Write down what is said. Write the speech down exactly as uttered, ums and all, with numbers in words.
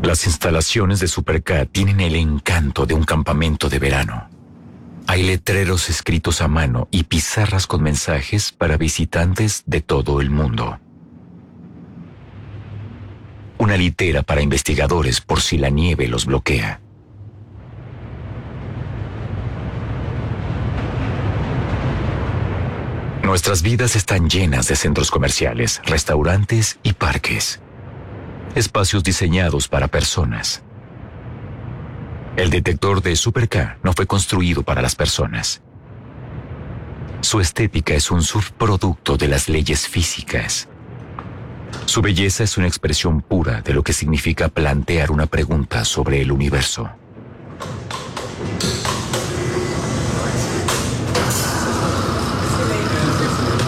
Las instalaciones de Superka tienen el encanto de un campamento de verano. Hay letreros escritos a mano y pizarras con mensajes para visitantes de todo el mundo. Una litera para investigadores por si la nieve los bloquea. Nuestras vidas están llenas de centros comerciales, restaurantes y parques. Espacios diseñados para personas. El detector de Superka no fue construido para las personas. Su estética es un subproducto de las leyes físicas. Su belleza es una expresión pura de lo que significa plantear una pregunta sobre el universo.